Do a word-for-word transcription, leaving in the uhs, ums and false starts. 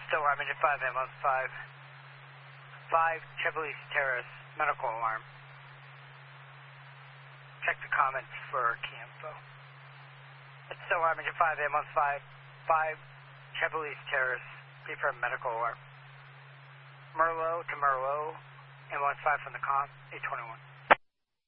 Still Harmony five, ambulance five. five, Chevrolet Terrace, medical alarm. Check the comments for key info. It's still Harmony five, ambulance five. five, Chevrolet Terrace, prefer medical alarm. Merlot to Merlot, ambulance five from the com, eight twenty-one.